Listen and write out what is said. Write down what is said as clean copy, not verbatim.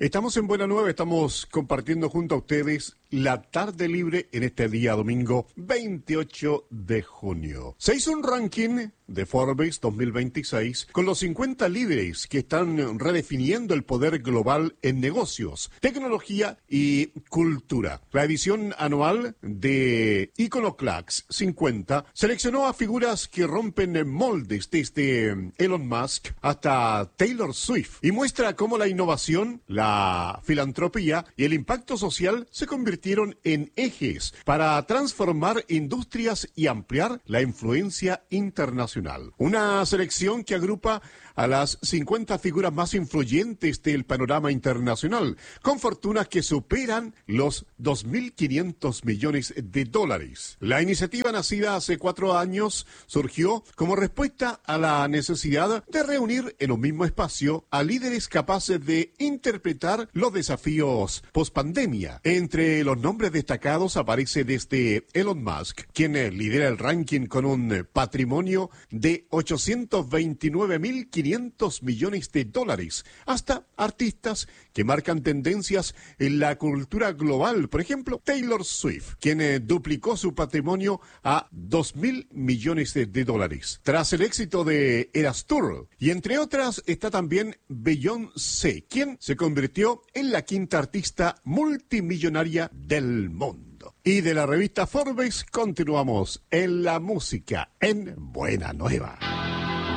Estamos en Buena Nueva, estamos compartiendo junto a ustedes la tarde libre en este día domingo 28 de junio. Se hizo un ranking de Forbes 2026 con los 50 líderes que están redefiniendo el poder global en negocios, tecnología y cultura. La edición anual de Iconoclax 50 seleccionó a figuras que rompen moldes desde Elon Musk hasta Taylor Swift y muestra cómo la innovación, la filantropía y el impacto social se convirtieron en ejes para transformar industrias y ampliar la influencia internacional. Una selección que agrupa a las 50 figuras más influyentes del panorama internacional, con fortunas que superan los 2.500 millones de dólares. La iniciativa, nacida hace 4 años, surgió como respuesta a la necesidad de reunir en un mismo espacio a líderes capaces de interpretar los desafíos post-pandemia. Entre los nombres destacados aparece desde Elon Musk, quien lidera el ranking con un patrimonio de 829.500 millones de dólares, hasta artistas que marcan tendencias en la cultura global. Por ejemplo, Taylor Swift, quien duplicó su patrimonio a 2.000 millones de dólares tras el éxito de Eras Tour. Y entre otras está también Beyoncé, quien se convirtió en la 5ª artista multimillonaria del mundo. Y de la revista Forbes continuamos en la música en Buena Nueva.